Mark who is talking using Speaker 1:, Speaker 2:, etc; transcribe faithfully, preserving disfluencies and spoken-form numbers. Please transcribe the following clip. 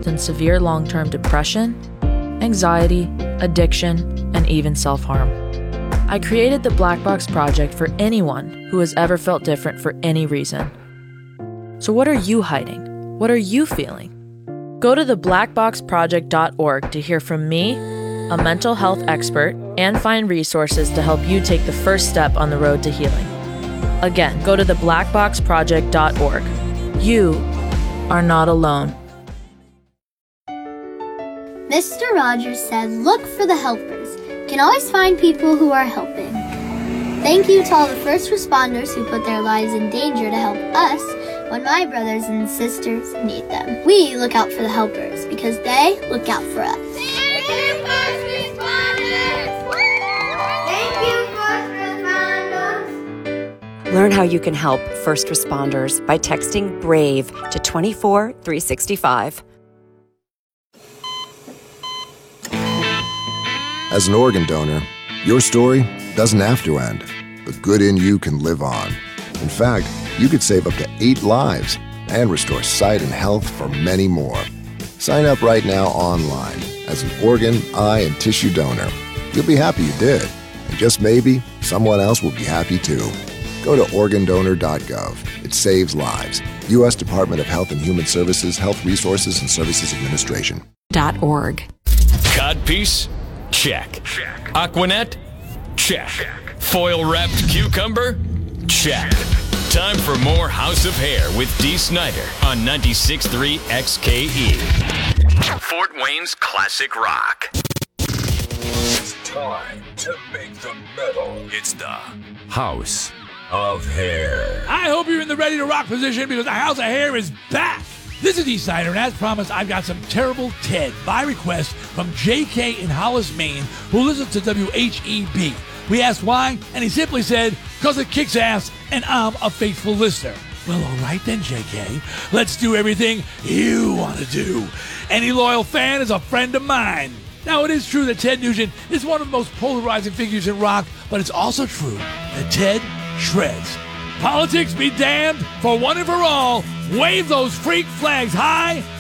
Speaker 1: in severe long-term depression, anxiety, addiction, and even self-harm. I created the Black Box Project for anyone who has ever felt different for any reason. So what are you hiding? What are you feeling? Go to the black box project dot org to hear from me, a mental health expert, and find resources to help you take the first step on the road to healing. Again, go to the black box project dot org. You are not alone.
Speaker 2: Mister Rogers said, look for the helpers. You can always find people who are helping. Thank you to all the first responders who put their lives in danger to help us when my brothers and sisters need them. We look out for the helpers because they look out for us.
Speaker 3: Thank you, first responders! Thank you, first responders!
Speaker 4: Learn how you can help first responders by texting BRAVE to two four three six five.
Speaker 5: As an organ donor, your story doesn't have to end. The good in you can live on. In fact, you could save up to eight lives and restore sight and health for many more. Sign up right now online as an organ, eye, and tissue donor. You'll be happy you did. And just maybe, someone else will be happy too. Go to organ donor dot gov. It saves lives. U S Department of Health and Human Services, Health Resources and Services Administration.
Speaker 4: .org.
Speaker 6: Codpiece? Check. Check. Aquanet? Check. Check. Foil-wrapped cucumber? Check. Time for more House of Hair with Dee Snider on ninety-six point three X K E. Fort Wayne's classic rock.
Speaker 7: It's time to make the metal. It's the House of Hair.
Speaker 8: I hope you're in the ready to rock position because the House of Hair is back. This is Dee Snider, and as promised, I've got some terrible Ted by request from J K in Hollis, Maine, who listens to W H E B. We asked why, and he simply said, because it kicks ass, and I'm a faithful listener. Well, all right then, J K. Let's do everything you want to do. Any loyal fan is a friend of mine. Now, it is true that Ted Nugent is one of the most polarizing figures in rock, but it's also true that Ted shreds. Politics be damned, for one and for all, wave those freak flags high